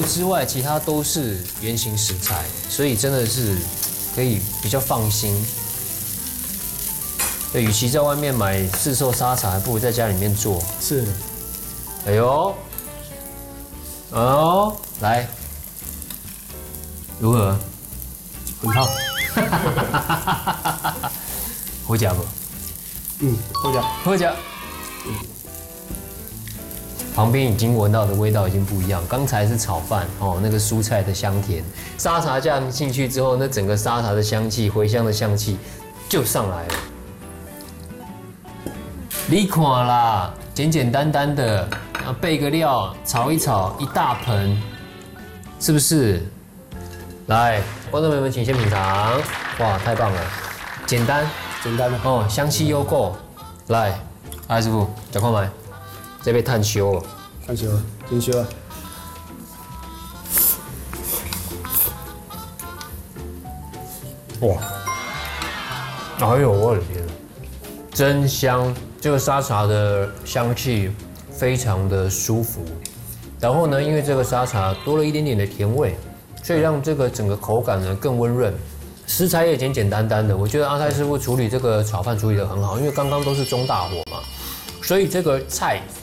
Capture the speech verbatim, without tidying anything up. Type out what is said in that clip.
之外，其他都是原型食材，所以真的是可以比较放心。对，与其在外面买市售沙茶，还不如在家里面做。 是。 哎呦，哦，来，如何？ 很烫。 好吃不？ 嗯，好吃。 好吃。嗯。旁边已经闻到的味道已经不一样，刚才是炒饭哦，那个蔬菜的香甜，沙茶酱进去之后，那整个沙茶的香气、茴香的香气就上来了。你看啦，简简单单的，啊备个料，炒一炒，一大盆，是不是？来，观众朋友们，请先品尝。哇，太棒了，简单， 简单的哦，香气又够。来，阿师傅，脚看麦。这被炭烧了， 炭烧了，真烧啊！哇！ 哎呦，我的天，真香！这个沙茶的香气非常的舒服，然后呢，因为这个沙茶多了一点点的甜味，所以让这个整个口感呢更温润。食材也简简单单的，我觉得阿泰师傅处理这个炒饭处理得很好，因为刚刚都是中大火嘛，所以这个菜